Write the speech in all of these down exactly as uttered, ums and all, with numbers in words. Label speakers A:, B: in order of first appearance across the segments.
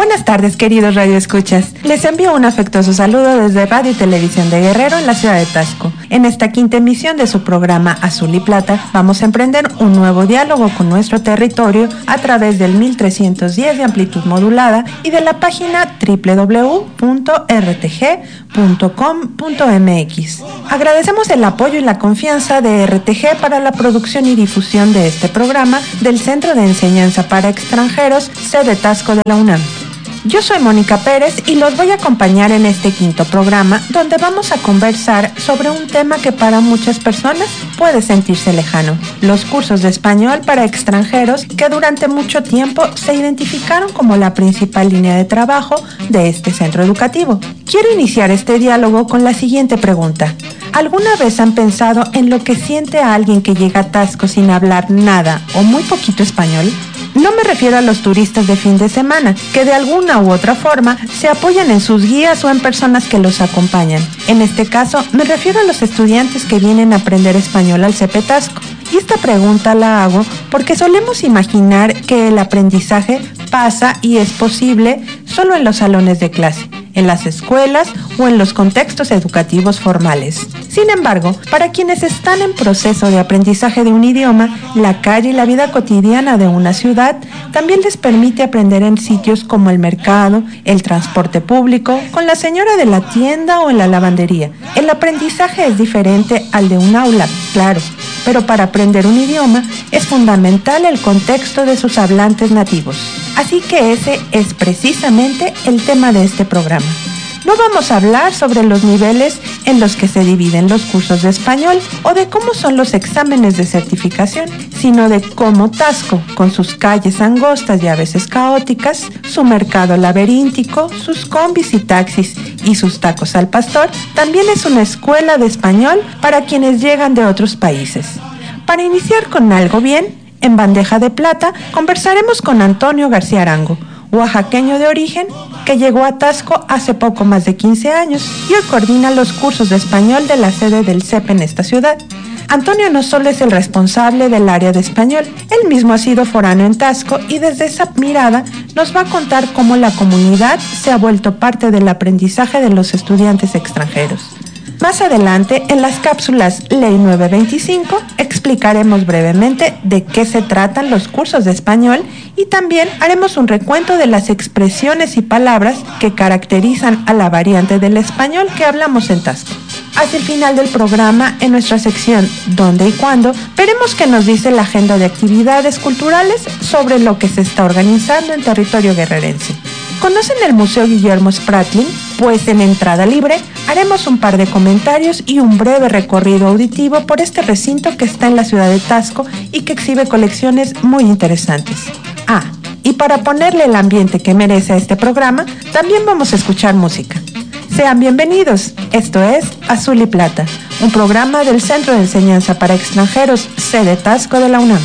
A: Buenas tardes, queridos radioescuchas. Les envío un afectuoso saludo desde Radio y Televisión de Guerrero en la ciudad de Taxco. En esta quinta emisión de su programa Azul y Plata, vamos a emprender un nuevo diálogo con nuestro territorio a través del mil trescientos diez de amplitud modulada y de la página doble u doble u doble u punto r t g punto com punto m x. Agradecemos el apoyo y la confianza de R T G para la producción y difusión de este programa del Centro de Enseñanza para Extranjeros, sede Taxco de la UNAM. Yo soy Mónica Pérez y los voy a acompañar en este quinto programa donde vamos a conversar sobre un tema que para muchas personas puede sentirse lejano: los cursos de español para extranjeros que durante mucho tiempo se identificaron como la principal línea de trabajo de este centro educativo. Quiero iniciar este diálogo con la siguiente pregunta. ¿Alguna vez han pensado en lo que siente a alguien que llega a Taxco sin hablar nada o muy poquito español? No me refiero a los turistas de fin de semana, que de alguna u otra forma se apoyan en sus guías o en personas que los acompañan. En este caso, me refiero a los estudiantes que vienen a aprender español al C E P Taxco. Y esta pregunta la hago porque solemos imaginar que el aprendizaje pasa y es posible solo en los salones de clase, en las escuelas o en los contextos educativos formales. Sin embargo, para quienes están en proceso de aprendizaje de un idioma, la calle y la vida cotidiana de una ciudad también les permite aprender en sitios como el mercado, el transporte público, con la señora de la tienda o en la lavandería. El aprendizaje es diferente al de un aula, claro, pero para aprender un idioma es fundamental el contexto de sus hablantes nativos. Así que ese es precisamente el tema de este programa. No vamos a hablar sobre los niveles en los que se dividen los cursos de español o de cómo son los exámenes de certificación, sino de cómo Taxco, con sus calles angostas y a veces caóticas, su mercado laberíntico, sus combis y taxis y sus tacos al pastor, también es una escuela de español para quienes llegan de otros países. Para iniciar con algo bien, en bandeja de plata, conversaremos con Antonio García Arango, oaxaqueño de origen, que llegó a Taxco hace poco más de quince años y hoy coordina los cursos de español de la sede del C E P en esta ciudad. Antonio no solo es el responsable del área de español, él mismo ha sido foráneo en Taxco y desde esa mirada nos va a contar cómo la comunidad se ha vuelto parte del aprendizaje de los estudiantes extranjeros. Más adelante, en las cápsulas Ley nueve veinticinco, explicaremos brevemente de qué se tratan los cursos de español y también haremos un recuento de las expresiones y palabras que caracterizan a la variante del español que hablamos en Taxco. Hacia el final del programa, en nuestra sección ¿Dónde y cuándo?, veremos qué nos dice la agenda de actividades culturales sobre lo que se está organizando en territorio guerrerense. ¿Conocen el Museo Guillermo Spratlin? Pues en entrada libre haremos un par de comentarios y un breve recorrido auditivo por este recinto que está en la ciudad de Taxco y que exhibe colecciones muy interesantes. Ah, y para ponerle el ambiente que merece a este programa, también vamos a escuchar música. Sean bienvenidos, esto es Azul y Plata, un programa del Centro de Enseñanza para Extranjeros, sede Taxco de la UNAM.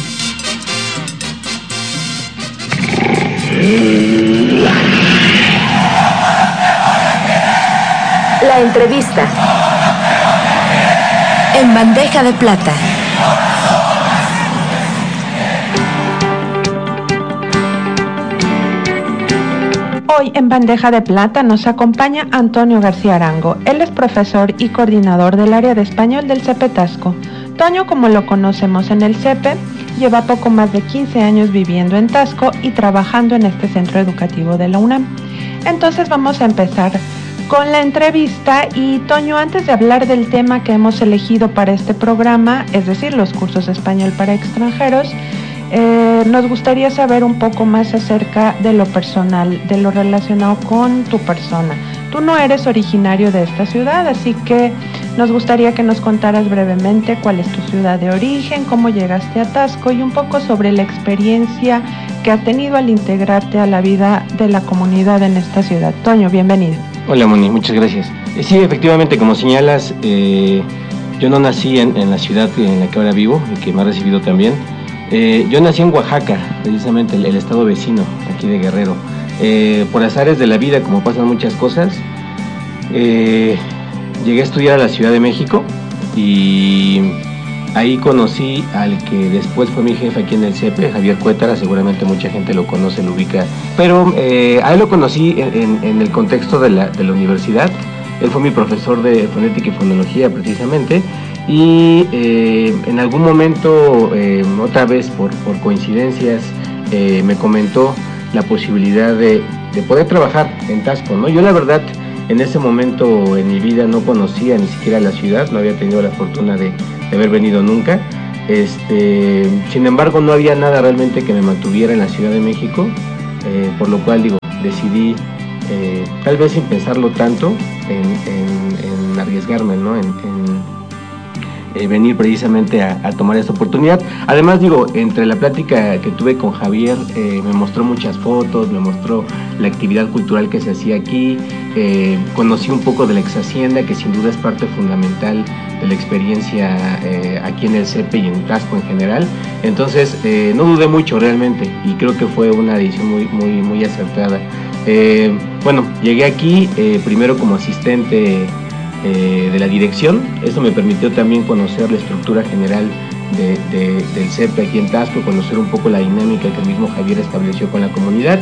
A: La entrevista en bandeja de plata. Hoy en bandeja de plata nos acompaña Antonio García Arango. Él es profesor y coordinador del área de español del C E P Taxco. Toño, como lo conocemos en el C E P, lleva poco más de quince años viviendo en Taxco y trabajando en este centro educativo de la UNAM. Entonces vamos a empezar con la entrevista y Toño, antes de hablar del tema que hemos elegido para este programa, es decir, los cursos de español para extranjeros, eh, nos gustaría saber un poco más acerca de lo personal, de lo relacionado con tu persona. Tú no eres originario de esta ciudad, así que nos gustaría que nos contaras brevemente cuál es tu ciudad de origen, cómo llegaste a Taxco y un poco sobre la experiencia que has tenido al integrarte a la vida de la comunidad en esta ciudad. Toño, bienvenido.
B: Hola Moni, muchas gracias. Eh, sí, efectivamente, como señalas, eh, yo no nací en, en la ciudad en la que ahora vivo y que me ha recibido también. Eh, yo nací en Oaxaca, precisamente el, el estado vecino, aquí de Guerrero. Eh, por azares de la vida, como pasan muchas cosas, eh, llegué a estudiar a la Ciudad de México y ahí conocí al que después fue mi jefe aquí en el C E P E, Javier Cuétara, seguramente mucha gente lo conoce, lo ubica, pero eh, a él lo conocí en, en, en el contexto de la, de la universidad. Él fue mi profesor de fonética y fonología precisamente, y eh, en algún momento, eh, otra vez por, por coincidencias, eh, me comentó la posibilidad de, de poder trabajar en Taxco, ¿no? Yo la verdad, en ese momento en mi vida no conocía ni siquiera la ciudad, no había tenido la fortuna de, de haber venido nunca. Este, sin embargo, no había nada realmente que me mantuviera en la Ciudad de México, eh, por lo cual digo, decidí, eh, tal vez sin pensarlo tanto, en, en, en arriesgarme, ¿no? En, en eh, venir precisamente a, a tomar esta oportunidad. Además, digo, entre la plática que tuve con Javier, eh, me mostró muchas fotos, me mostró la actividad cultural que se hacía aquí, eh, conocí un poco de la ex hacienda, que sin duda es parte fundamental de la experiencia eh, aquí en el C E P E y en Taxco en general. Entonces eh, no dudé mucho realmente, y creo que fue una decisión muy, muy, muy acertada. Eh, bueno, llegué aquí eh, primero como asistente eh, de la dirección. Esto me permitió también conocer la estructura general de, de, del C E P E aquí en Taxco, conocer un poco la dinámica que el mismo Javier estableció con la comunidad.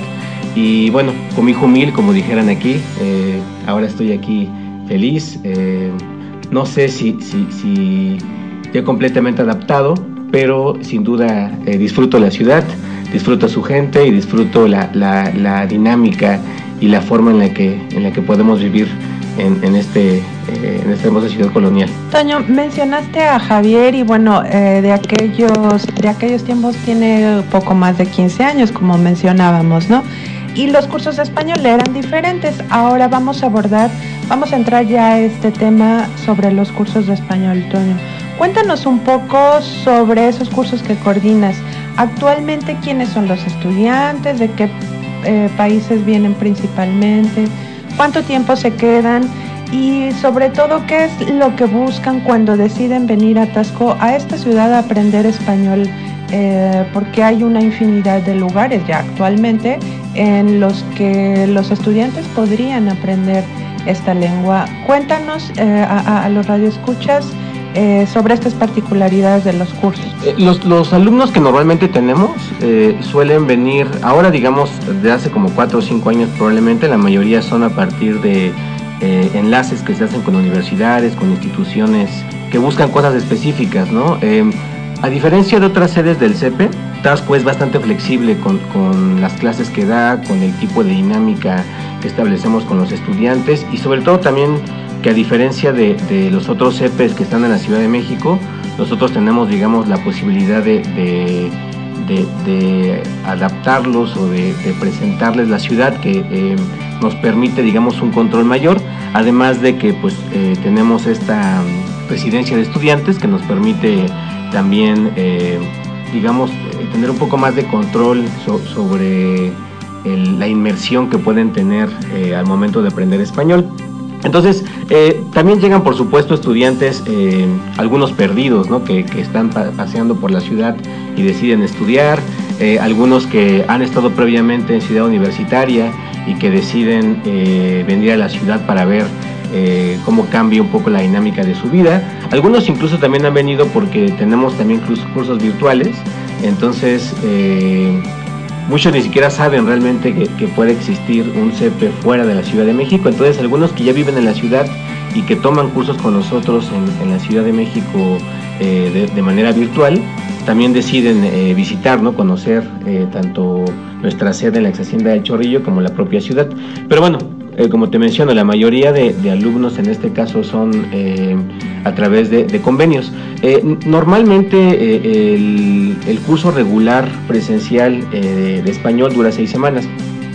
B: Y bueno, con mi hijo Mil, como dijeran aquí, eh, ahora estoy aquí feliz. Eh, no sé si, si, si ya completamente adaptado, pero sin duda eh, disfruto la ciudad, disfruto a su gente y disfruto la, la, la dinámica y la forma en la que, en la que podemos vivir en, en, este, eh, en esta hermosa ciudad colonial.
A: Toño, mencionaste a Javier y bueno, eh, de, aquellos, de aquellos tiempos tiene poco más de quince años, como mencionábamos, ¿no? Y los cursos de español eran diferentes. Ahora vamos a abordar, vamos a entrar ya a este tema sobre los cursos de español, Toño. Cuéntanos un poco sobre esos cursos que coordinas. Actualmente, ¿quiénes son los estudiantes? ¿De qué eh, países vienen principalmente? ¿Cuánto tiempo se quedan? Y sobre todo, ¿qué es lo que buscan cuando deciden venir a Taxco, a esta ciudad, a aprender español? Eh, porque hay una infinidad de lugares ya actualmente en los que los estudiantes podrían aprender esta lengua. Cuéntanos eh, a, a los radioescuchas eh, sobre estas particularidades de los cursos.
B: Eh, los, los alumnos que normalmente tenemos eh, suelen venir, ahora digamos, de hace como cuatro o cinco años probablemente, la mayoría son a partir de eh, enlaces que se hacen con universidades, con instituciones que buscan cosas específicas, ¿no? Eh, A diferencia de otras sedes del C E P E, Taxco es bastante flexible con, con las clases que da, con el tipo de dinámica que establecemos con los estudiantes, y sobre todo también que a diferencia de, de los otros C E P Es que están en la Ciudad de México, nosotros tenemos, digamos, la posibilidad de, de, de, de adaptarlos o de, de presentarles la ciudad, que eh, nos permite, digamos, un control mayor, además de que pues eh, tenemos esta residencia de estudiantes que nos permite también, eh, digamos, eh, tener un poco más de control so, sobre el, la inmersión que pueden tener eh, al momento de aprender español. Entonces, eh, también llegan, por supuesto, estudiantes, eh, algunos perdidos, ¿no? que, que están pa paseando por la ciudad y deciden estudiar, eh, algunos que han estado previamente en Ciudad Universitaria y que deciden eh, venir a la ciudad para ver Eh, cómo cambia un poco la dinámica de su vida. Algunos incluso también han venido porque tenemos también cursos virtuales, entonces eh, muchos ni siquiera saben realmente que, que puede existir un C E P E fuera de la Ciudad de México. Entonces algunos que ya viven en la ciudad y que toman cursos con nosotros en, en la Ciudad de México eh, de, de manera virtual, también deciden eh, visitar, ¿no? Conocer eh, tanto nuestra sede en la ex hacienda de Chorrillo como la propia ciudad. Pero bueno, Eh, como te menciono, la mayoría de, de alumnos en este caso son eh, a través de, de convenios. Eh, normalmente eh, el, el curso regular presencial eh, de español dura seis semanas.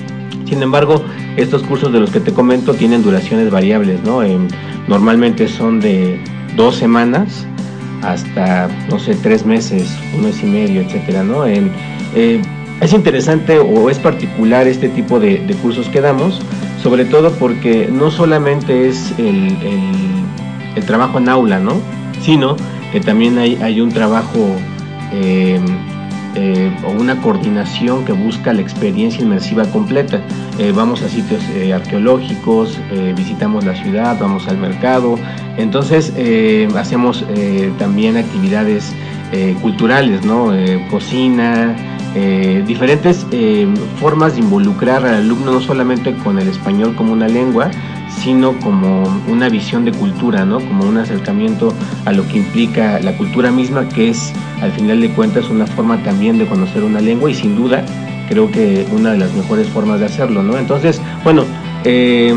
B: Sin embargo, estos cursos de los que te comento tienen duraciones variables, ¿no? Eh, normalmente son de dos semanas hasta, no sé, tres meses, un mes y medio, etcétera, ¿no? Eh, eh, es interesante o es particular este tipo de, de cursos que damos, sobre todo porque no solamente es el, el, el trabajo en aula, ¿no? Sino que también hay, hay un trabajo eh, eh, o una coordinación que busca la experiencia inmersiva completa. Eh, vamos a sitios eh, arqueológicos, eh, visitamos la ciudad, vamos al mercado, entonces eh, hacemos eh, también actividades eh, culturales, ¿no? Eh, cocina, eh, diferentes eh, formas de involucrar al alumno no solamente con el español como una lengua, sino como una visión de cultura, ¿no? Como un acercamiento a lo que implica la cultura misma, que es, al final de cuentas, una forma también de conocer una lengua, y sin duda creo que una de las mejores formas de hacerlo, ¿no? Entonces, bueno, eh,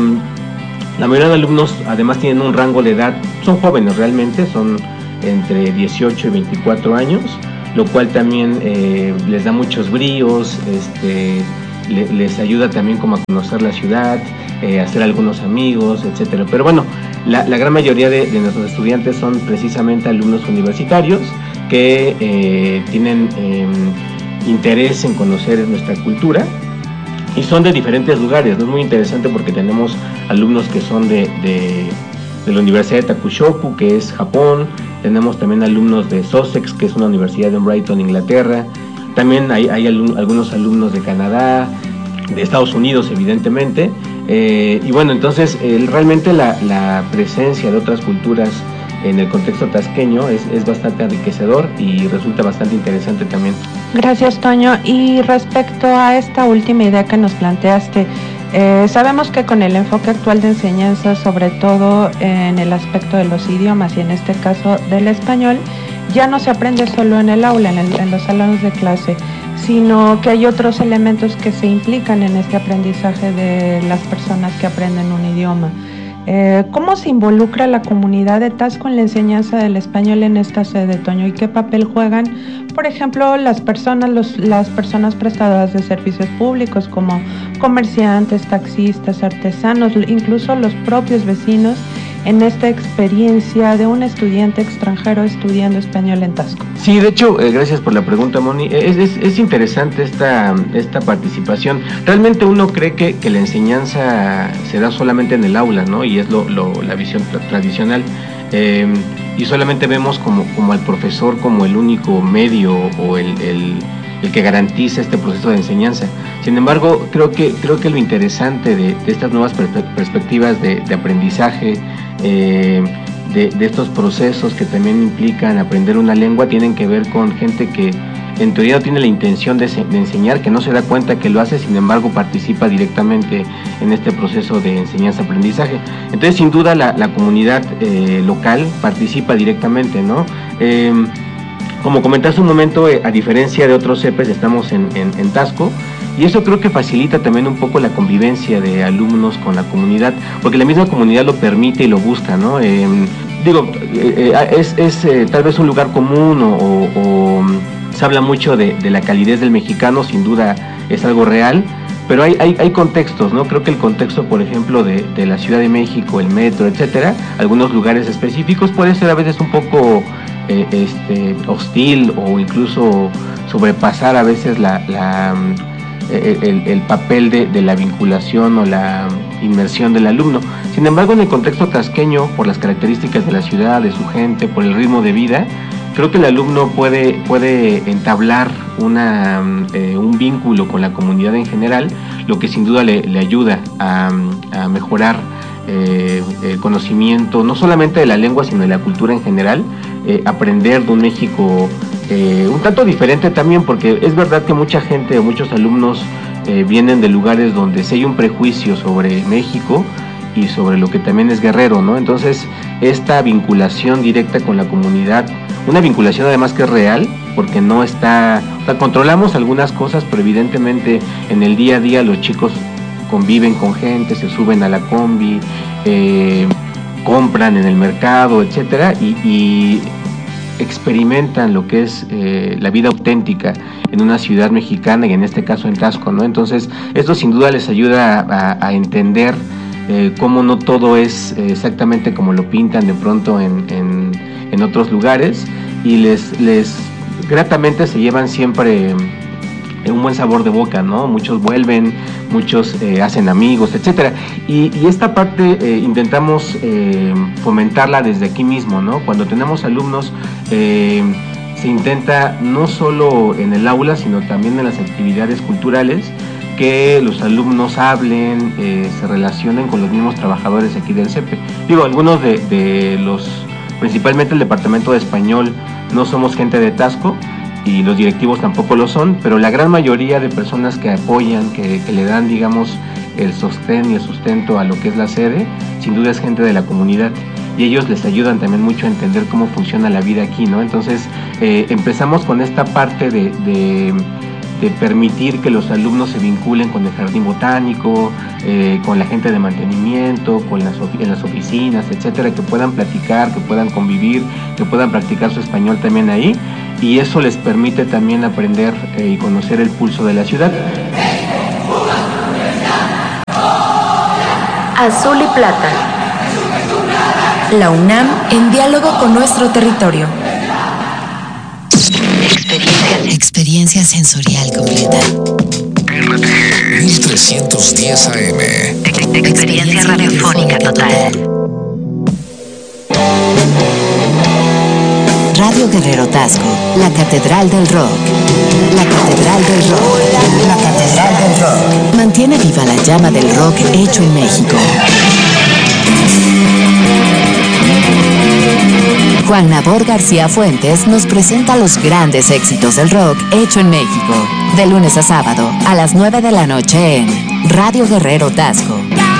B: la mayoría de alumnos además tienen un rango de edad, son jóvenes realmente, son entre dieciocho y veinticuatro años, lo cual también eh, les da muchos bríos, este, le, les ayuda también como a conocer la ciudad, eh, hacer algunos amigos, etcétera. Pero bueno, la, la gran mayoría de, de nuestros estudiantes son precisamente alumnos universitarios que eh, tienen eh, interés en conocer nuestra cultura y son de diferentes lugares, ¿no? Es muy interesante porque tenemos alumnos que son de, de, de la Universidad de Takushoku, que es Japón, tenemos también alumnos de Sussex, que es una universidad en Brighton, Inglaterra, también hay, hay alum, algunos alumnos de Canadá, de Estados Unidos, evidentemente, eh, y bueno, entonces eh, realmente la, la presencia de otras culturas en el contexto tasqueño es, es bastante enriquecedor y resulta bastante interesante también.
A: Gracias, Toño. Y respecto a esta última idea que nos planteaste, eh, sabemos que con el enfoque actual de enseñanza, sobre todo en el aspecto de los idiomas y en este caso del español, ya no se aprende solo en el aula, en, el, en los salones de clase, sino que hay otros elementos que se implican en este aprendizaje de las personas que aprenden un idioma. Eh, ¿Cómo se involucra la comunidad de Taxco en la enseñanza del español en esta sede, Toño? ¿Y qué papel juegan, por ejemplo, las personas, los, las personas prestadoras de servicios públicos como comerciantes, taxistas, artesanos, incluso los propios vecinos, en esta experiencia de un estudiante extranjero estudiando español en Taxco?
B: Sí, de hecho, eh, gracias por la pregunta, Moni. Es, es, es interesante esta, esta participación. Realmente uno cree que, que la enseñanza se da solamente en el aula, ¿no? Y es lo, lo, la visión tra- tradicional. Eh, y solamente vemos como, como al profesor como el único medio o el, el, el que garantiza este proceso de enseñanza. Sin embargo, creo que, creo que lo interesante de, de estas nuevas per- perspectivas de, de aprendizaje, eh, de, de estos procesos que también implican aprender una lengua, tienen que ver con gente que en teoría no tiene la intención de, de enseñar, que no se da cuenta que lo hace, sin embargo participa directamente en este proceso de enseñanza-aprendizaje. Entonces, sin duda, la, la comunidad eh, local participa directamente, ¿no? Eh, como comentaste un momento, eh, a diferencia de otros C E P E S, estamos en, en, en Taxco, y eso creo que facilita también un poco la convivencia de alumnos con la comunidad, porque la misma comunidad lo permite y lo busca, ¿no? Eh, digo, eh, eh, es, es eh, tal vez un lugar común o, o, o se habla mucho de, de la calidez del mexicano, sin duda es algo real, pero hay, hay, hay contextos, ¿no? Creo que el contexto, por ejemplo, de, de la Ciudad de México, el metro, etcétera, algunos lugares específicos puede ser a veces un poco eh, este, hostil o incluso sobrepasar a veces la... la El, el papel de, de la vinculación o la inmersión del alumno. Sin embargo, en el contexto tasqueño, por las características de la ciudad, de su gente, por el ritmo de vida, creo que el alumno puede, puede entablar una, eh, un vínculo con la comunidad en general, lo que sin duda le, le ayuda a, a mejorar eh, el conocimiento, no solamente de la lengua, sino de la cultura en general, eh, aprender de un México Eh, un tanto diferente también, porque es verdad que mucha gente o muchos alumnos eh, vienen de lugares donde sí hay un prejuicio sobre México y sobre lo que también es Guerrero, ¿no? Entonces, esta vinculación directa con la comunidad, una vinculación además que es real, porque no está, o sea, controlamos algunas cosas, pero evidentemente en el día a día los chicos conviven con gente, se suben a la combi, eh, compran en el mercado, etcétera, y, y experimentan lo que es eh, la vida auténtica en una ciudad mexicana y en este caso en Taxco, ¿no? Entonces esto sin duda les ayuda a, a entender eh, cómo no todo es exactamente como lo pintan de pronto en, en, en otros lugares, y les, les gratamente se llevan siempre un buen sabor de boca, ¿no? Muchos vuelven, muchos eh, hacen amigos, etcétera. Y, y esta parte eh, intentamos eh, fomentarla desde aquí mismo, ¿no? Cuando tenemos alumnos eh, se intenta no solo en el aula, sino también en las actividades culturales, que los alumnos hablen, eh, se relacionen con los mismos trabajadores aquí del C E P E. Digo, algunos de, de los, principalmente el departamento de español, no somos gente de Taxco y los directivos tampoco lo son, pero la gran mayoría de personas que apoyan, que, que le dan, digamos, el sostén y el sustento a lo que es la sede, sin duda es gente de la comunidad. Y ellos les ayudan también mucho a entender cómo funciona la vida aquí, ¿no? Entonces, eh, empezamos con esta parte de... de de permitir que los alumnos se vinculen con el jardín botánico, eh, con la gente de mantenimiento, con las en las oficinas, etcétera, que puedan platicar, que puedan convivir, que puedan practicar su español también ahí, y eso les permite también aprender eh, y conocer el pulso de la ciudad.
A: Azul y Plata. La UNAM en diálogo con nuestro territorio.
C: Experiencia, experiencia sensorial completa.
D: mil trescientos diez A M.
C: Ex experiencia radiofónica total. Radio Guerrero Taxco, la catedral del rock. La catedral del rock. La catedral del rock. Mantiene viva la llama del rock hecho en México. Juan Nabor García Fuentes nos presenta los grandes éxitos del rock hecho en México. De lunes a sábado, a las nueve de la noche en Radio Guerrero Taxco.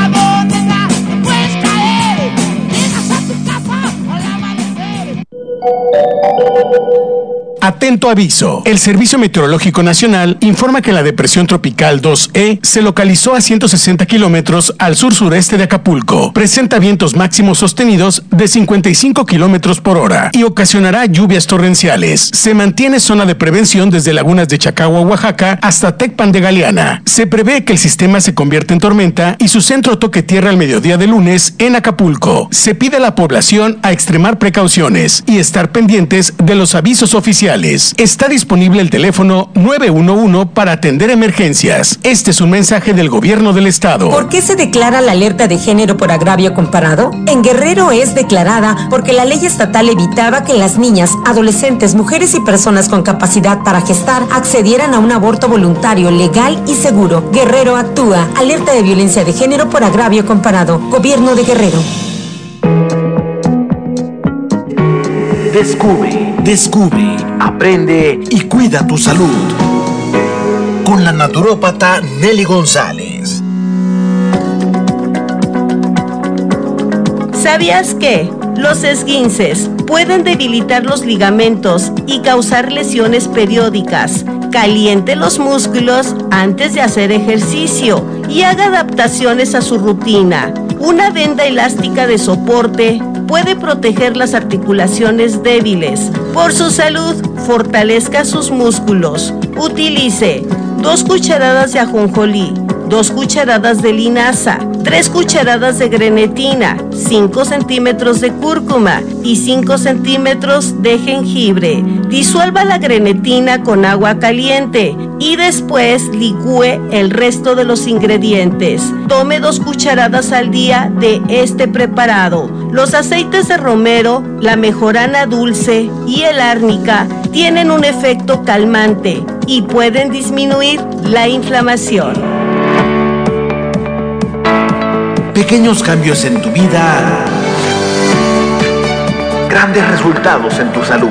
E: Atento aviso. El Servicio Meteorológico Nacional informa que la depresión tropical dos E se localizó a ciento sesenta kilómetros al sur-sureste de Acapulco. Presenta vientos máximos sostenidos de cincuenta y cinco kilómetros por hora y ocasionará lluvias torrenciales. Se mantiene zona de prevención desde lagunas de Chacagua, Oaxaca, hasta Tecpan de Galeana. Se prevé que el sistema se convierta en tormenta y su centro toque tierra al mediodía de lunes en Acapulco. Se pide a la población a extremar precauciones y estar pendientes de los avisos oficiales. Está disponible el teléfono nueve uno uno para atender emergencias. Este es un mensaje del gobierno del estado.
F: ¿Por qué se declara la alerta de género por agravio comparado? En Guerrero es declarada porque la ley estatal evitaba que las niñas, adolescentes, mujeres y personas con capacidad para gestar accedieran a un aborto voluntario, legal y seguro. Guerrero actúa. Alerta de violencia de género por agravio comparado. Gobierno de Guerrero.
G: Descubre, descubre, aprende y cuida tu salud. Con la naturópata Nelly González.
H: ¿Sabías que los esguinces pueden debilitar los ligamentos y causar lesiones periódicas? Caliente los músculos antes de hacer ejercicio y haga adaptaciones a su rutina. Una venda elástica de soporte puede proteger las articulaciones débiles. Por su salud, fortalezca sus músculos. Utilice dos cucharadas de ajonjolí, dos cucharadas de linaza, tres cucharadas de grenetina, cinco centímetros de cúrcuma y cinco centímetros de jengibre. Disuelva la grenetina con agua caliente y después licúe el resto de los ingredientes. Tome dos cucharadas al día de este preparado. Los aceites de romero, la mejorana dulce y el árnica tienen un efecto calmante y pueden disminuir la inflamación.
G: Pequeños cambios en tu vida, grandes resultados en tu salud.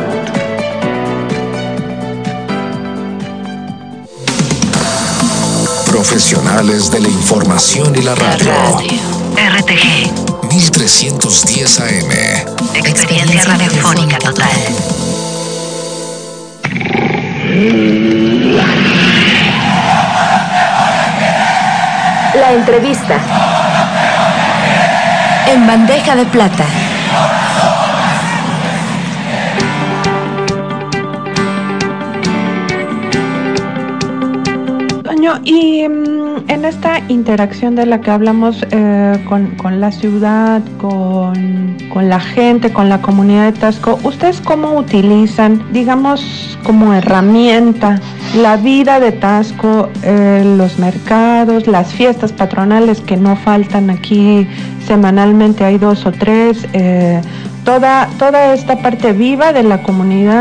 D: Profesionales de la información y la radio.
C: Radio. R T G.
D: mil trescientos diez A M.
C: Experiencia radiofónica total.
A: La entrevista. En bandeja de plata. Toño, y um, en esta interacción de la que hablamos eh, con, con la ciudad, con, con la gente, con la comunidad de Taxco, ¿ustedes cómo utilizan, digamos, como herramienta la vida de Taxco, eh, los mercados, las fiestas patronales que no faltan aquí semanalmente, hay dos o tres, eh, toda, toda esta parte viva de la comunidad?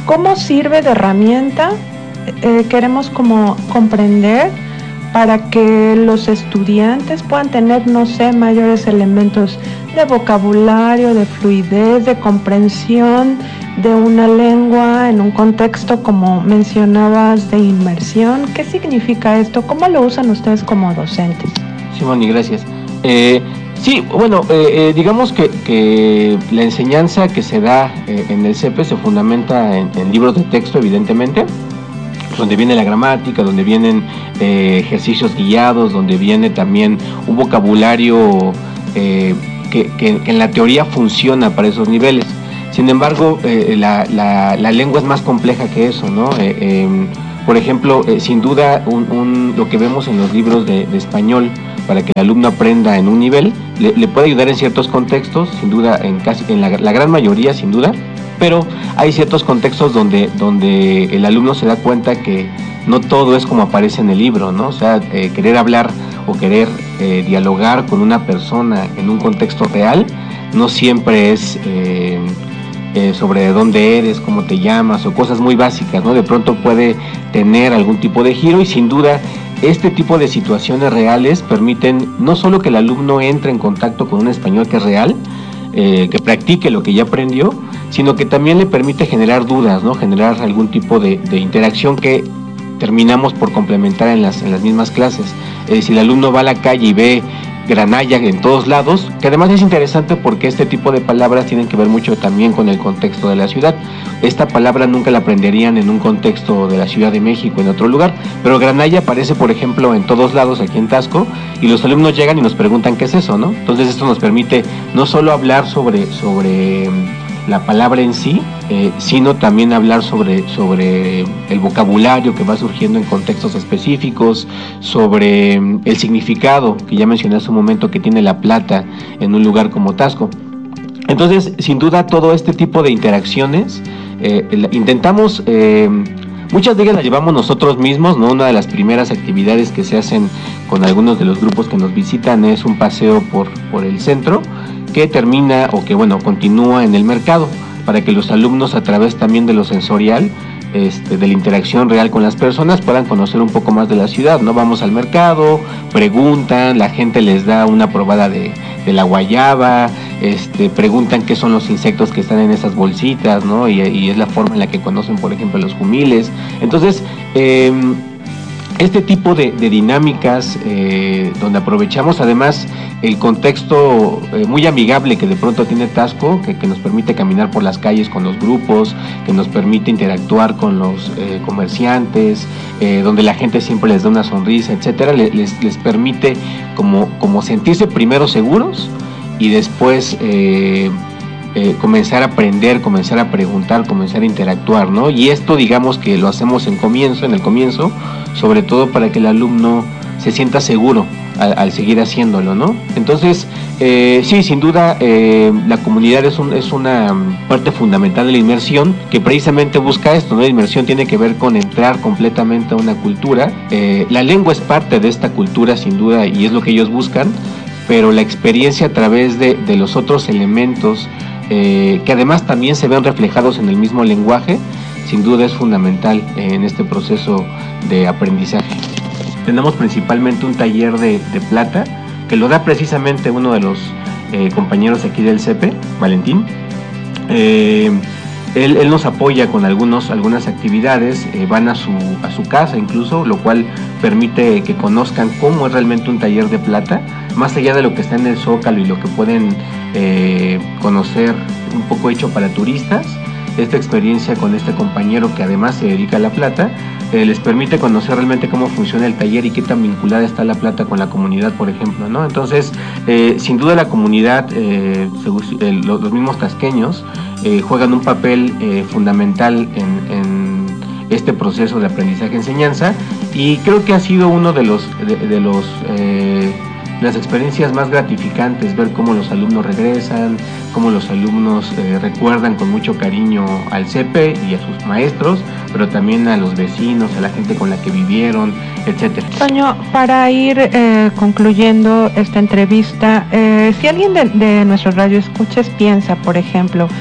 A: ¿Cómo sirve de herramienta? Eh, queremos como comprender para que los estudiantes puedan tener, no sé, mayores elementos de vocabulario, de fluidez, de comprensión de una lengua en un contexto, como mencionabas, de inmersión. ¿Qué significa esto? ¿Cómo lo usan ustedes como docentes?
B: Sí, Moni, gracias. Eh, sí, bueno, eh, eh, digamos que, que la enseñanza que se da eh, en el C E P E se fundamenta en, en libros de texto, evidentemente, donde viene la gramática, donde vienen eh, ejercicios guiados, donde viene también un vocabulario eh, que, que, que en la teoría funciona para esos niveles. Sin embargo, eh, la, la, la lengua es más compleja que eso, ¿no? Eh, eh, por ejemplo, eh, sin duda, un, un, lo que vemos en los libros de, de español para que el alumno aprenda en un nivel, le, le puede ayudar en ciertos contextos, sin duda, en casi en la, la gran mayoría, sin duda, pero hay ciertos contextos donde, donde el alumno se da cuenta que no todo es como aparece en el libro, ¿no? O sea, eh, querer hablar o querer eh, dialogar con una persona en un contexto real no siempre es eh, eh, sobre de dónde eres, cómo te llamas o cosas muy básicas, ¿no? De pronto puede tener algún tipo de giro y sin duda este tipo de situaciones reales permiten no solo que el alumno entre en contacto con un español que es real, eh, que practique lo que ya aprendió, sino que también le permite generar dudas, ¿no? Generar algún tipo de, de interacción que terminamos por complementar en las, en las mismas clases. Eh, si el alumno va a la calle y ve granalla en todos lados, que además es interesante porque este tipo de palabras tienen que ver mucho también con el contexto de la ciudad. Esta palabra nunca la aprenderían en un contexto de la Ciudad de México, en otro lugar, pero granalla aparece, por ejemplo, en todos lados aquí en Taxco, y los alumnos llegan y nos preguntan qué es eso, ¿no? Entonces esto nos permite no solo hablar sobre, sobre la palabra en sí, eh, sino también hablar sobre, sobre el vocabulario que va surgiendo en contextos específicos, sobre el significado que ya mencioné hace un momento que tiene la plata en un lugar como Taxco. Entonces, sin duda, todo este tipo de interacciones eh, intentamos, eh, muchas de ellas las llevamos nosotros mismos, ¿no? Una de las primeras actividades que se hacen con algunos de los grupos que nos visitan es un paseo por, por el centro, que termina o que bueno continúa en el mercado, para que los alumnos, a través también de lo sensorial, este, de la interacción real con las personas, puedan conocer un poco más de la ciudad, ¿no? Vamos al mercado, preguntan, la gente les da una probada de, de la guayaba, este, preguntan qué son los insectos que están en esas bolsitas, ¿no? Y, y es la forma en la que conocen, por ejemplo, los jumiles. Entonces, eh, este tipo de, de dinámicas eh, donde aprovechamos además el contexto eh, muy amigable que de pronto tiene Taxco, que, que nos permite caminar por las calles con los grupos, que nos permite interactuar con los eh, comerciantes, eh, donde la gente siempre les da una sonrisa, etcétera, les, les permite como, como sentirse primero seguros y después eh, Eh, comenzar a aprender, comenzar a preguntar, comenzar a interactuar, ¿no? Y esto, digamos que lo hacemos en comienzo, en el comienzo, sobre todo para que el alumno se sienta seguro al, al seguir haciéndolo, ¿no? Entonces, eh, sí, sin duda, eh, la comunidad es, un, es una parte fundamental de la inmersión, que precisamente busca esto, ¿no? La inmersión tiene que ver con entrar completamente a una cultura. Eh, la lengua es parte de esta cultura, sin duda, y es lo que ellos buscan, pero la experiencia a través de, de los otros elementos, Eh, que además también se ven reflejados en el mismo lenguaje, sin duda es fundamental en este proceso de aprendizaje. Tenemos principalmente un taller de, de plata, que lo da precisamente uno de los eh, compañeros aquí del C E P E, Valentín. Eh, él, él nos apoya con algunos, algunas actividades, eh, van a su, a su casa incluso, lo cual permite que conozcan cómo es realmente un taller de plata, más allá de lo que está en el Zócalo y lo que pueden eh, conocer un poco hecho para turistas. Esta experiencia con este compañero que además se dedica a la plata, eh, les permite conocer realmente cómo funciona el taller y qué tan vinculada está la plata con la comunidad, por ejemplo, ¿no? Entonces, eh, sin duda la comunidad, eh, eh, los, los mismos tasqueños, eh, juegan un papel eh, fundamental en, en este proceso de aprendizaje-enseñanza, y creo que ha sido uno de los, de, de los eh, las experiencias más gratificantes, ver cómo los alumnos regresan, cómo los alumnos eh, recuerdan con mucho cariño al C E P E y a sus maestros, pero también a los vecinos, a la gente con la que vivieron, etcétera.
A: Toño, para ir eh, concluyendo esta entrevista, eh, si alguien de, de nuestros radioescuchas piensa, por ejemplo,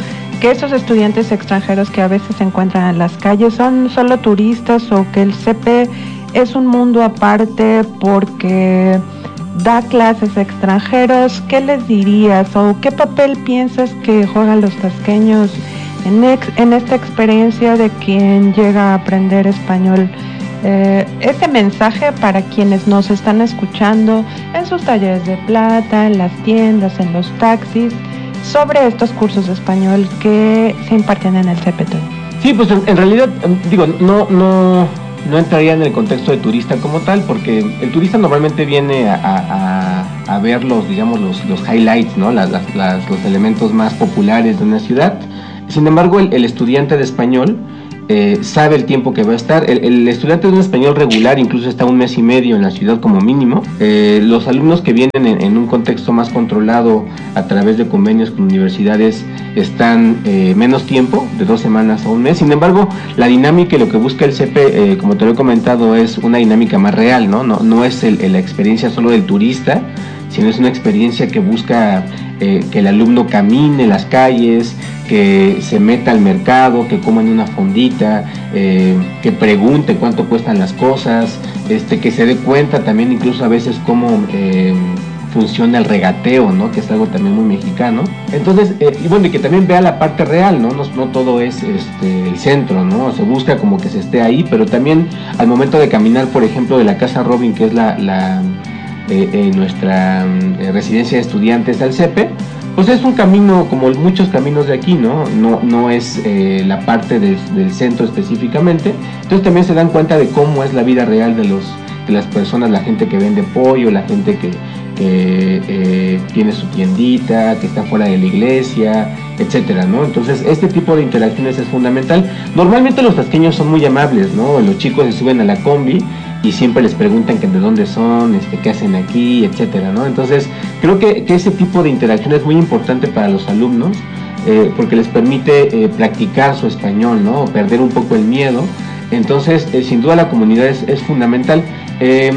A: que esos estudiantes extranjeros que a veces se encuentran en las calles son solo turistas, o que el C P es un mundo aparte porque da clases a extranjeros. ¿Qué les dirías o qué papel piensas que juegan los tasqueños en, ex, en esta experiencia de quien llega a aprender español? Eh, ese mensaje para quienes nos están escuchando en sus talleres de plata, en las tiendas, en los taxis, sobre estos cursos de español que se imparten en el C P.
B: Sí, pues en, en realidad, digo, no, no, no entraría en el contexto de turista como tal, porque el turista normalmente viene a, a, a ver los, digamos, los, los highlights, ¿no? Las, las, las, los elementos más populares de una ciudad. Sin embargo, el, el estudiante de español eh, sabe el tiempo que va a estar. El, el estudiante de un español regular incluso está un mes y medio en la ciudad como mínimo. Eh, los alumnos que vienen en, en un contexto más controlado a través de convenios con universidades están eh, menos tiempo, de dos semanas a un mes. Sin embargo, la dinámica y lo que busca el C P, eh, como te lo he comentado, es una dinámica más real, ¿no? No, no es el, el, la experiencia solo del turista, sino es una experiencia que busca eh, que el alumno camine las calles, que se meta al mercado, que coma en una fondita, eh, que pregunte cuánto cuestan las cosas, este, que se dé cuenta también incluso a veces cómo eh, funciona el regateo, ¿no? Que es algo también muy mexicano. Entonces, eh, y bueno, y que también vea la parte real, ¿no? No, no todo es este, el centro, ¿no? Se busca como que se esté ahí, pero también al momento de caminar, por ejemplo, de la Casa Robin, que es la... la Eh, eh, nuestra eh, residencia de estudiantes al C P, pues es un camino como muchos caminos de aquí, ¿no? No, no es eh, la parte de, del centro específicamente. Entonces también se dan cuenta de cómo es la vida real de, los, de las personas, la gente que vende pollo, la gente que, que eh, tiene su tiendita, que está fuera de la iglesia, etcétera, ¿no? Entonces este tipo de interacciones es fundamental. Normalmente los tasqueños son muy amables, ¿no? Los chicos se suben a la combi y siempre les preguntan que de dónde son, este, qué hacen aquí, etcétera, ¿no? Entonces, creo que, que ese tipo de interacción es muy importante para los alumnos, eh, porque les permite eh, practicar su español, ¿no? Perder un poco el miedo. Entonces, eh, sin duda la comunidad es, es fundamental. Eh,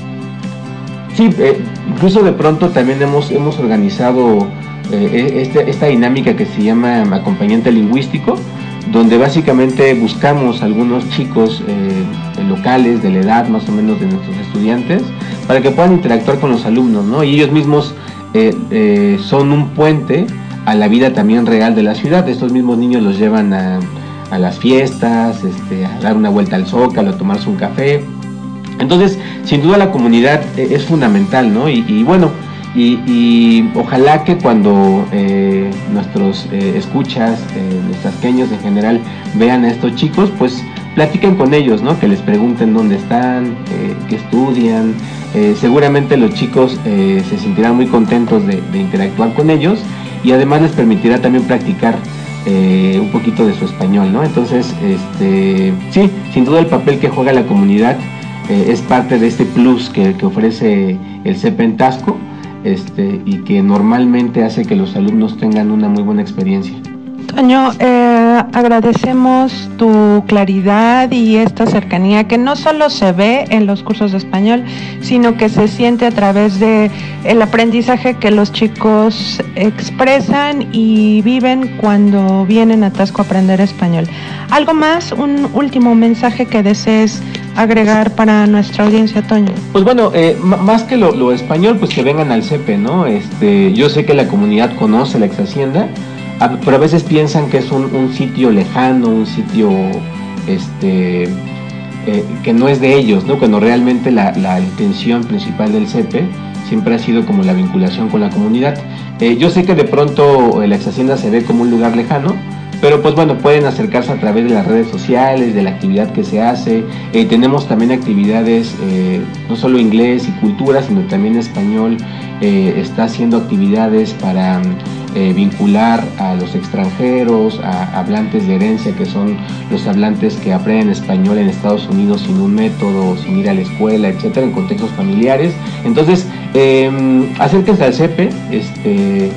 B: sí, eh, incluso de pronto también hemos, hemos organizado eh, este, esta dinámica que se llama acompañante lingüístico, donde básicamente buscamos algunos chicos eh, locales de la edad más o menos de nuestros estudiantes para que puedan interactuar con los alumnos, ¿no? Y ellos mismos eh, eh, son un puente a la vida también real de la ciudad. Estos mismos niños los llevan a, a las fiestas, este, a dar una vuelta al Zócalo, a tomarse un café. Entonces, sin duda la comunidad eh, es fundamental, ¿no? Y, y bueno, Y, y ojalá que cuando eh, nuestros eh, escuchas, eh, los tasqueños en general, vean a estos chicos, pues platiquen con ellos, ¿no? Que les pregunten dónde están, eh, qué estudian. Eh, seguramente los chicos eh, se sentirán muy contentos de, de interactuar con ellos, y además les permitirá también practicar eh, un poquito de su español, ¿no? Entonces, este, sí, sin duda el papel que juega la comunidad eh, es parte de este plus que, que ofrece el C P en Taxco. Este, y que normalmente hace que los alumnos tengan una muy buena experiencia.
A: Toño, eh, agradecemos tu claridad y esta cercanía que no solo se ve en los cursos de español, sino que se siente a través de el aprendizaje que los chicos expresan y viven cuando vienen a Taxco a aprender español. ¿Algo más? ¿Un último mensaje que desees agregar para nuestra audiencia, Toño?
B: Pues bueno, eh, m- más que lo, lo español, pues que vengan al C P, ¿no? Este, yo sé que la comunidad conoce la ex hacienda, a, pero a veces piensan que es un, un sitio lejano, un sitio este, eh, que no es de ellos, ¿no? Cuando realmente la, la intención principal del C P siempre ha sido como la vinculación con la comunidad. Eh, yo sé que de pronto la ex hacienda se ve como un lugar lejano, pero pues bueno, pueden acercarse a través de las redes sociales, de la actividad que se hace. Eh, tenemos también actividades, eh, no solo inglés y cultura, sino también español. Eh, está haciendo actividades para eh, vincular a los extranjeros, a hablantes de herencia, que son los hablantes que aprenden español en Estados Unidos sin un método, sin ir a la escuela, etcétera, en contextos familiares. Entonces, eh, acérquense al C P, este...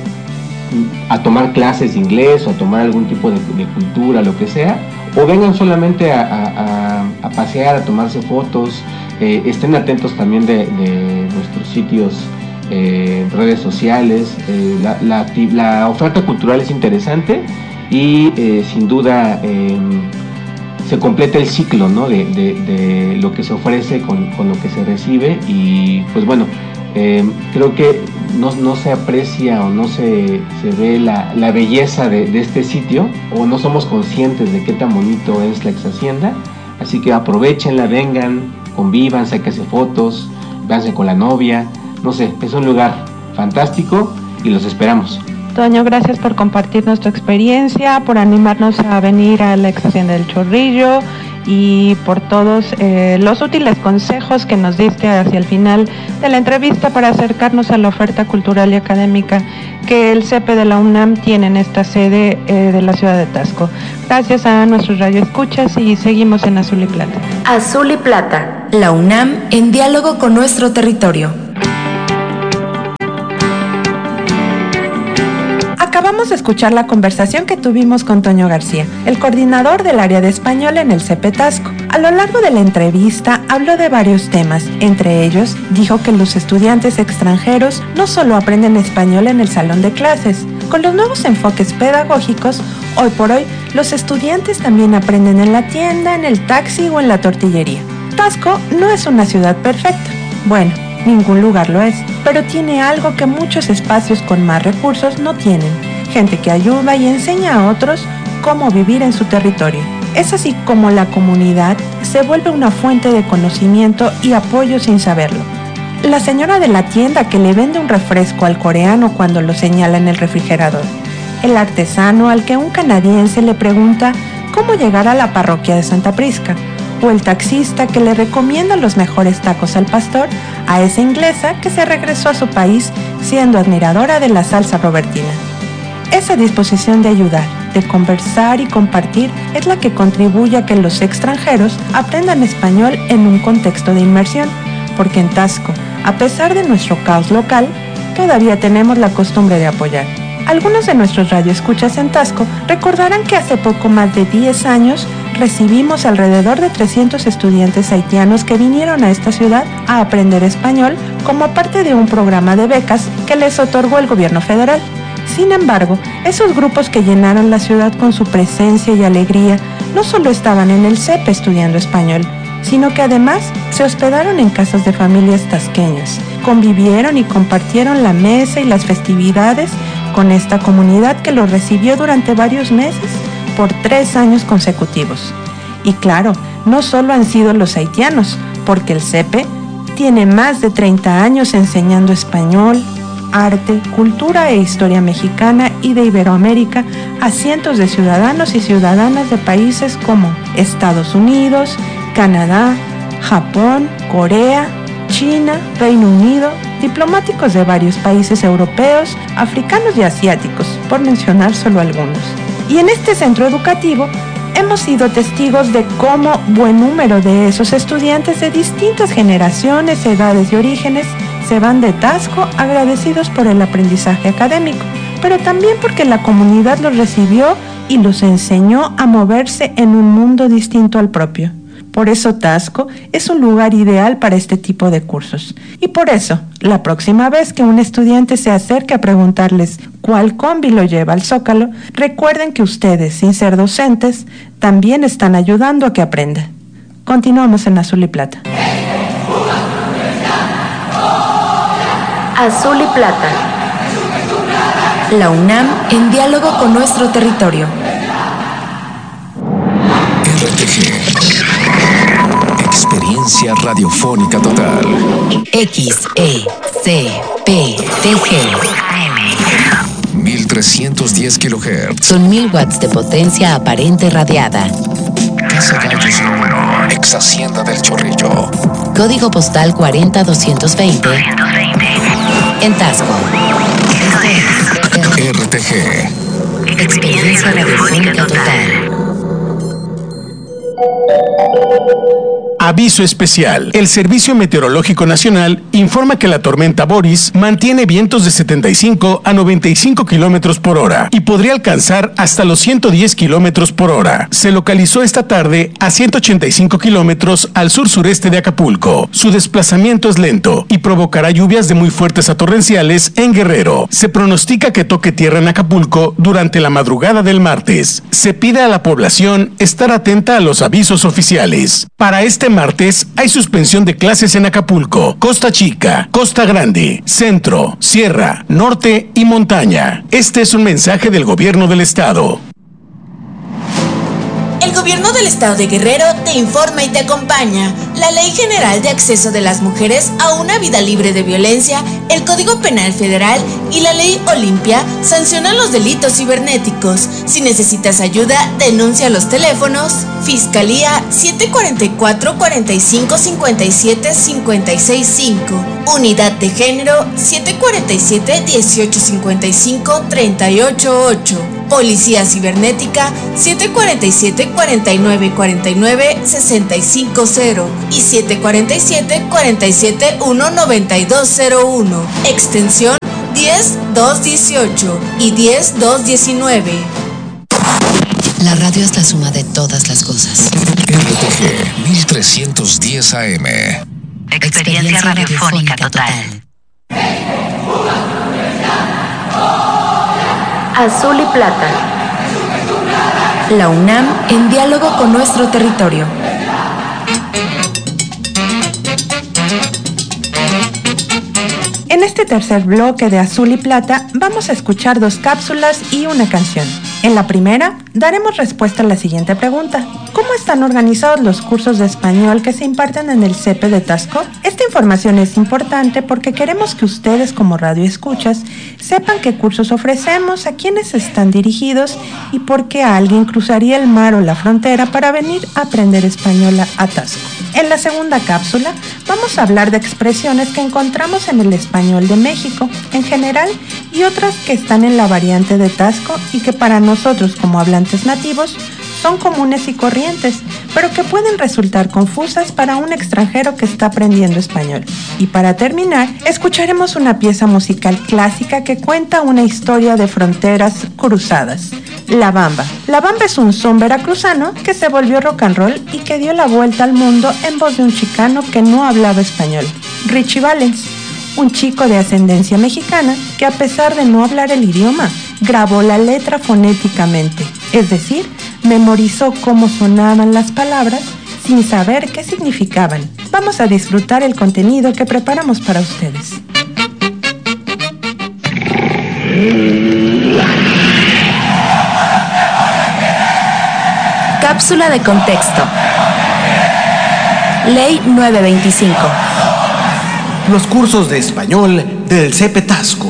B: a tomar clases de inglés o a tomar algún tipo de, de cultura, lo que sea, o vengan solamente a, a, a pasear, a tomarse fotos. Eh, estén atentos también de, de nuestros sitios, eh, redes sociales. Eh, la, la, la oferta cultural es interesante y eh, sin duda eh, se completa el ciclo, ¿no? de, de, de lo que se ofrece con, con lo que se recibe. Y pues bueno, eh, creo que no, no se aprecia o no se, se ve la, la belleza de, de este sitio, o no somos conscientes de qué tan bonito es la ex hacienda. Así que aprovechenla, vengan, convivan, sáquense fotos, véanse con la novia, no sé, es un lugar fantástico y los esperamos.
A: Toño, gracias por compartirnos tu experiencia, por animarnos a venir a la ex hacienda del Chorrillo y por todos eh, los útiles consejos que nos diste hacia el final de la entrevista para acercarnos a la oferta cultural y académica que el C E P de la UNAM tiene en esta sede eh, de la ciudad de Taxco. Gracias a nuestros radioescuchas y seguimos en Azul y Plata.
C: Azul y Plata, la UNAM en diálogo con nuestro territorio.
A: Acabamos de escuchar la conversación que tuvimos con Toño García, el coordinador del área de español en el C E P Taxco. A lo largo de la entrevista habló de varios temas, entre ellos dijo que los estudiantes extranjeros no solo aprenden español en el salón de clases. Con los nuevos enfoques pedagógicos, hoy por hoy los estudiantes también aprenden en la tienda, en el taxi o en la tortillería. Taxco no es una ciudad perfecta. Bueno, ningún lugar lo es, pero tiene algo que muchos espacios con más recursos no tienen: gente que ayuda y enseña a otros cómo vivir en su territorio. Es así como la comunidad se vuelve una fuente de conocimiento y apoyo sin saberlo. La señora de la tienda que le vende un refresco al coreano cuando lo señala en el refrigerador. El artesano al que un canadiense le pregunta cómo llegar a la parroquia de Santa Prisca. O el taxista que le recomienda los mejores tacos al pastor a esa inglesa que se regresó a su país siendo admiradora de la salsa robertina. Esa disposición de ayudar, de conversar y compartir es la que contribuye a que los extranjeros aprendan español en un contexto de inmersión, porque en Taxco, a pesar de nuestro caos local, todavía tenemos la costumbre de apoyar. Algunos de nuestros radioescuchas en Taxco recordarán que hace poco más de diez años recibimos alrededor de trescientos estudiantes haitianos que vinieron a esta ciudad a aprender español como parte de un programa de becas que les otorgó el gobierno federal. Sin embargo, esos grupos que llenaron la ciudad con su presencia y alegría no solo estaban en el C E P estudiando español, sino que además se hospedaron en casas de familias tasqueñas, convivieron y compartieron la mesa y las festividades con esta comunidad que los recibió durante varios meses por tres años consecutivos. Y claro, no solo han sido los haitianos, porque el C E P tiene más de treinta años enseñando español, arte, cultura e historia mexicana y de Iberoamérica a cientos de ciudadanos y ciudadanas de países como Estados Unidos, Canadá, Japón, Corea, China, Reino Unido, diplomáticos de varios países europeos, africanos y asiáticos, por mencionar solo algunos. Y en este centro educativo hemos sido testigos de cómo buen número de esos estudiantes de distintas generaciones, edades y orígenes se van de Taxco agradecidos por el aprendizaje académico, pero también porque la comunidad los recibió y los enseñó a moverse en un mundo distinto al propio. Por eso Taxco es un lugar ideal para este tipo de cursos. Y por eso, la próxima vez que un estudiante se acerque a preguntarles cuál combi lo lleva al Zócalo, recuerden que ustedes, sin ser docentes, también están ayudando a que aprenda. Continuamos en Azul y Plata.
C: Azul y Plata. La UNAM en diálogo con nuestro territorio.
D: R T G. Experiencia radiofónica total.
C: X E C P T G.
D: mil trescientos diez kilohertz.
C: Son mil watts de potencia aparente radiada.
D: Casa Gallos número. Ex Hacienda del Chorrillo.
C: Código postal cuarenta doscientos veinte. En Taxco.
D: R T G.
C: Experiencia radiofónica total.
E: Aviso especial. El Servicio Meteorológico Nacional informa que la tormenta Boris mantiene vientos de setenta y cinco a noventa y cinco kilómetros por hora y podría alcanzar hasta los ciento diez kilómetros por hora. Se localizó esta tarde a ciento ochenta y cinco kilómetros al sur-sureste de Acapulco. Su desplazamiento es lento y provocará lluvias de muy fuertes a torrenciales en Guerrero. Se pronostica que toque tierra en Acapulco durante la madrugada del martes. Se pide a la población estar atenta a los avisos oficiales. Para este martes hay suspensión de clases en Acapulco, Costa Chica, Costa Grande, Centro, Sierra, Norte y Montaña. Este es un mensaje del gobierno del estado.
I: El Gobierno del Estado de Guerrero te informa y te acompaña. La Ley General de Acceso de las Mujeres a una Vida Libre de Violencia, el Código Penal Federal y la Ley Olimpia sancionan los delitos cibernéticos. Si necesitas ayuda, denuncia a los teléfonos Fiscalía siete cuatro cuatro, cuatro cinco cinco siete, cinco seis cinco, Unidad de Género siete cuatro siete, dieciocho cincuenta y cinco, treinta y ocho ocho, Policía Cibernética siete cuatro siete, cuarenta y nueve cuarenta y nueve, sesenta y cinco cero y siete cuatro siete, cuarenta y siete, uno noventa y dos cero uno, extensión diez dos dieciocho y diez dos diecinueve.
C: La radio es la suma de todas las cosas.
D: R T G mil trescientos diez A M.
C: Experiencia, Experiencia radiofónica, radiofónica total.
A: Azul y Plata. La UNAM en diálogo con nuestro territorio. En este tercer bloque de Azul y Plata vamos a escuchar dos cápsulas y una canción. En la primera, daremos respuesta a la siguiente pregunta. ¿Cómo están organizados los cursos de español que se imparten en el C E P de Taxco? Esta información es importante porque queremos que ustedes como radioescuchas sepan qué cursos ofrecemos, a quiénes están dirigidos y por qué alguien cruzaría el mar o la frontera para venir a aprender español a Taxco. En la segunda cápsula vamos a hablar de expresiones que encontramos en el español de México en general y otras que están en la variante de Taxco y que para nosotros como hablantes nativos son comunes y corrientes, pero que pueden resultar confusas para un extranjero que está aprendiendo español. Y para terminar, escucharemos una pieza musical clásica que cuenta una historia de fronteras cruzadas. La Bamba. La Bamba es un son veracruzano que se volvió rock and roll y que dio la vuelta al mundo en voz de un chicano que no hablaba español, Richie Valens, un chico de ascendencia mexicana que a pesar de no hablar el idioma, grabó la letra fonéticamente, es decir, memorizó cómo sonaban las palabras sin saber qué significaban. Vamos a disfrutar el contenido que preparamos para ustedes. Cápsula de contexto. Ley nueve veinticinco.
G: Los cursos de español del C E P Taxco.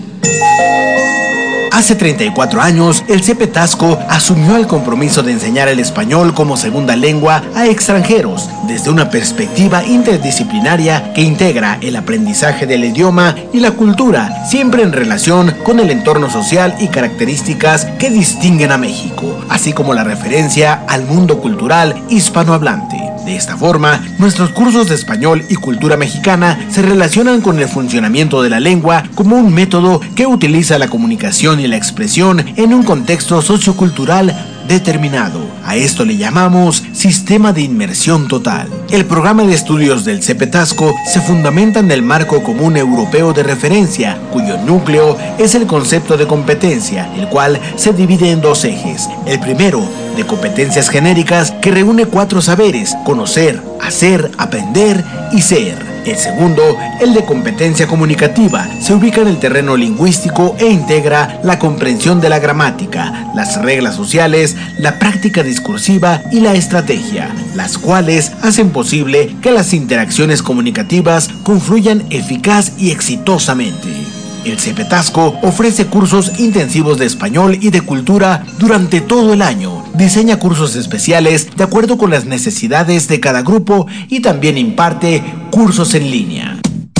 G: Hace treinta y cuatro años, el C E P Taxco asumió el compromiso de enseñar el español como segunda lengua a extranjeros desde una perspectiva interdisciplinaria que integra el aprendizaje del idioma y la cultura, siempre en relación con el entorno social y características que distinguen a México, así como la referencia al mundo cultural hispanohablante. De esta forma, nuestros cursos de español y cultura mexicana se relacionan con el funcionamiento de la lengua como un método que utiliza la comunicación y la expresión en un contexto sociocultural determinado. A esto le llamamos sistema de inmersión total. El programa de estudios del C E P Taxco se fundamenta en el marco común europeo de referencia, cuyo núcleo es el concepto de competencia, el cual se divide en dos ejes. El primero, de competencias genéricas, que reúne cuatro saberes: conocer, hacer, aprender y ser. El segundo, el de competencia comunicativa, se ubica en el terreno lingüístico e integra la comprensión de la gramática, las reglas sociales, la práctica discursiva y la estrategia, las cuales hacen posible que las interacciones comunicativas confluyan eficaz y exitosamente. El C E P Taxco ofrece cursos intensivos de español y de cultura durante todo el año. Diseña cursos especiales de acuerdo con las necesidades de cada grupo y también imparte cursos en línea.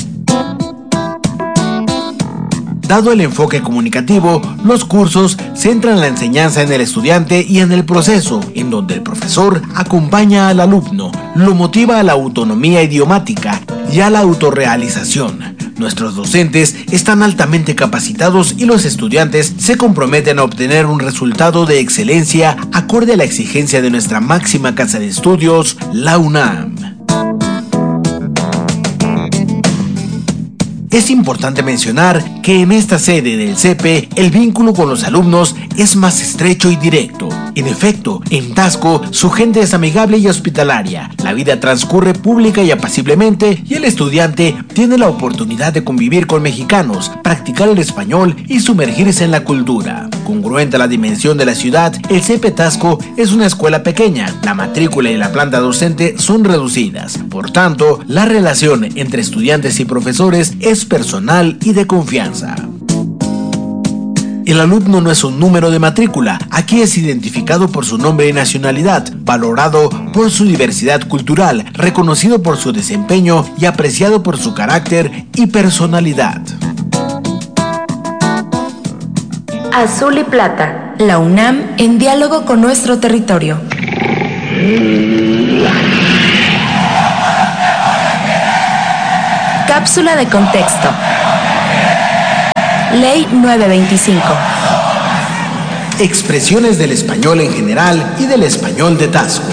G: Dado el enfoque comunicativo, los cursos centran la enseñanza en el estudiante y en el proceso, en donde el profesor acompaña al alumno, lo motiva a la autonomía idiomática y a la autorrealización. Nuestros docentes están altamente capacitados y los estudiantes se comprometen a obtener un resultado de excelencia acorde a la exigencia de nuestra máxima casa de estudios, la UNAM. Es importante mencionar que en esta sede del C E P E el vínculo con los alumnos es más estrecho y directo. En efecto, en Taxco su gente es amigable y hospitalaria, la vida transcurre pública y apaciblemente y el estudiante tiene la oportunidad de convivir con mexicanos, practicar el español y sumergirse en la cultura. Congruente a la dimensión de la ciudad, el C E P E Taxco es una escuela pequeña, la matrícula y la planta docente son reducidas. Por tanto, la relación entre estudiantes y profesores es personal y de confianza. El alumno no es un número de matrícula, aquí es identificado por su nombre y nacionalidad, valorado por su diversidad cultural, reconocido por su desempeño y apreciado por su carácter y personalidad.
C: Azul y Plata, la UNAM en diálogo con nuestro territorio. Cápsula de contexto. Ley nueve veinticinco.
G: Expresiones del español en general y del español de Taxco.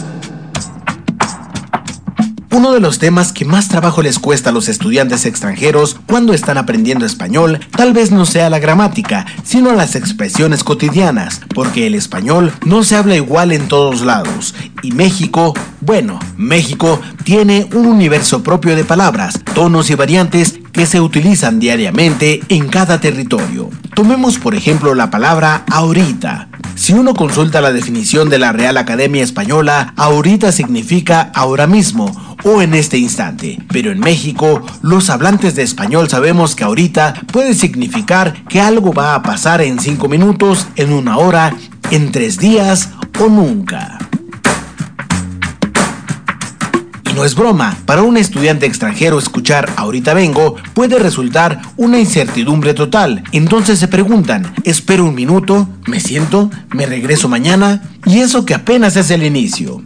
G: Uno de los temas que más trabajo les cuesta a los estudiantes extranjeros cuando están aprendiendo español tal vez no sea la gramática, sino las expresiones cotidianas, porque el español no se habla igual en todos lados. Y México, bueno, México tiene un universo propio de palabras, tonos y variantes que se utilizan diariamente en cada territorio. Tomemos por ejemplo la palabra ahorita. Si uno consulta la definición de la Real Academia Española, ahorita significa ahora mismo o en este instante. Pero en México, los hablantes de español sabemos que ahorita puede significar que algo va a pasar en cinco minutos, en una hora, en tres días o nunca. Y no es broma, para un estudiante extranjero escuchar ahorita vengo puede resultar una incertidumbre total. Entonces se preguntan, ¿espero un minuto? ¿Me siento? ¿Me regreso mañana? Y eso que apenas es el inicio.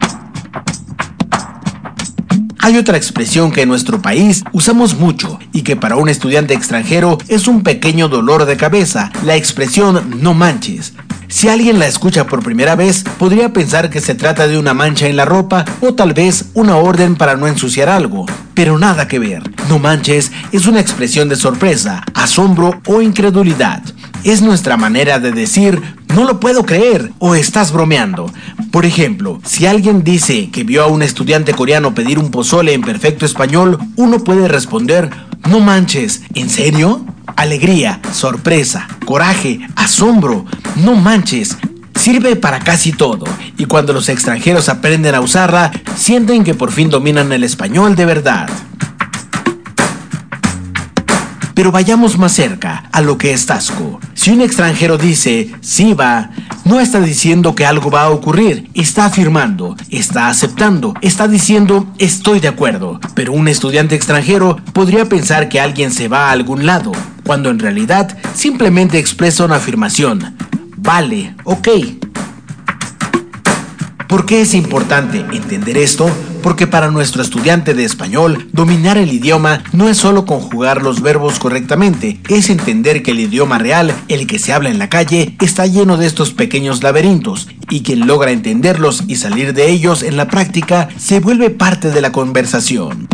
G: Hay otra expresión que en nuestro país usamos mucho y que para un estudiante extranjero es un pequeño dolor de cabeza, la expresión no manches. Si alguien la escucha por primera vez, podría pensar que se trata de una mancha en la ropa o tal vez una orden para no ensuciar algo, pero nada que ver. No manches es una expresión de sorpresa, asombro o incredulidad. Es nuestra manera de decir, no lo puedo creer o estás bromeando. Por ejemplo, si alguien dice que vio a un estudiante coreano pedir un pozole en perfecto español, uno puede responder, no manches, ¿en serio? Alegría, sorpresa, coraje, asombro, no manches. Sirve para casi todo, y cuando los extranjeros aprenden a usarla, sienten que por fin dominan el español de verdad. Pero vayamos más cerca, a lo que es Taxco. Si un extranjero dice, sí va, no está diciendo que algo va a ocurrir, está afirmando, está aceptando, está diciendo, estoy de acuerdo. Pero un estudiante extranjero podría pensar que alguien se va a algún lado, cuando en realidad simplemente expresa una afirmación. Vale, ok. ¿Por qué es importante entender esto? Porque para nuestro estudiante de español, dominar el idioma no es solo conjugar los verbos correctamente, es entender que el idioma real, el que se habla en la calle, está lleno de estos pequeños laberintos, y quien logra entenderlos y salir de ellos en la práctica, se vuelve parte de la conversación.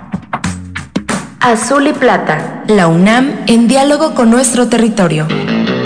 C: Azul y Plata, la UNAM en diálogo con nuestro territorio.